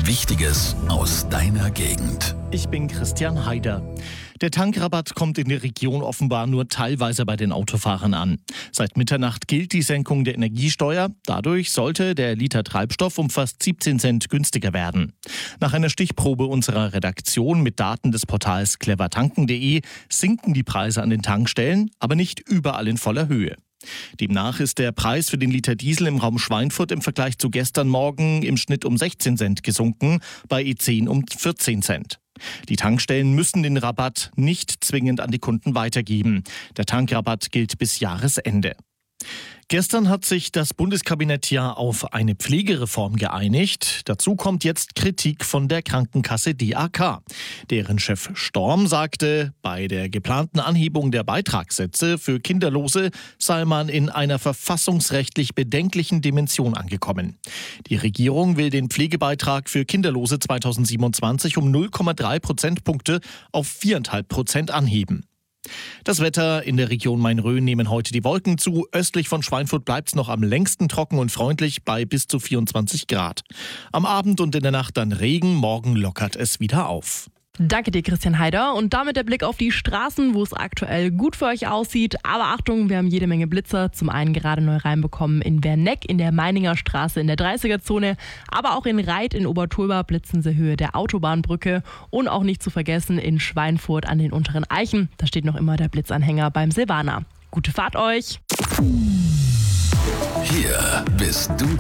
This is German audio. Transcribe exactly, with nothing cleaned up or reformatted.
Wichtiges aus deiner Gegend. Ich bin Christian Haider. Der Tankrabatt kommt in der Region offenbar nur teilweise bei den Autofahrern an. Seit Mitternacht gilt die Senkung der Energiesteuer. Dadurch sollte der Liter Treibstoff um fast siebzehn Cent günstiger werden. Nach einer Stichprobe unserer Redaktion mit Daten des Portals clever tanken punkt de sinken die Preise an den Tankstellen, aber nicht überall in voller Höhe. Demnach ist der Preis für den Liter Diesel im Raum Schweinfurt im Vergleich zu gestern Morgen im Schnitt um sechzehn Cent gesunken, bei E zehn um vierzehn Cent. Die Tankstellen müssen den Rabatt nicht zwingend an die Kunden weitergeben. Der Tankrabatt gilt bis Jahresende. Gestern hat sich das Bundeskabinett ja auf eine Pflegereform geeinigt. Dazu kommt jetzt Kritik von der Krankenkasse D A K. Deren Chef Storm sagte, bei der geplanten Anhebung der Beitragssätze für Kinderlose sei man in einer verfassungsrechtlich bedenklichen Dimension angekommen. Die Regierung will den Pflegebeitrag für Kinderlose zweitausendsiebenundzwanzig um null Komma drei Prozentpunkte auf vier Komma fünf Prozent anheben. Das Wetter in der Region Main-Rhön nehmen heute die Wolken zu. Östlich von Schweinfurt bleibt es noch am längsten trocken und freundlich bei bis zu vierundzwanzig Grad. Am Abend und in der Nacht dann Regen, morgen lockert es wieder auf. Danke dir, Christian Haider. Und damit der Blick auf die Straßen, wo es aktuell gut für euch aussieht. Aber Achtung, wir haben jede Menge Blitzer. Zum einen gerade neu reinbekommen in Werneck, in der Meininger Straße in der dreißiger-Zone. Aber auch in Reit in Obertulba blitzen sie Höhe der Autobahnbrücke. Und auch nicht zu vergessen in Schweinfurt an den Unteren Eichen. Da steht noch immer der Blitzanhänger beim Silvaner. Gute Fahrt euch! Hier bist du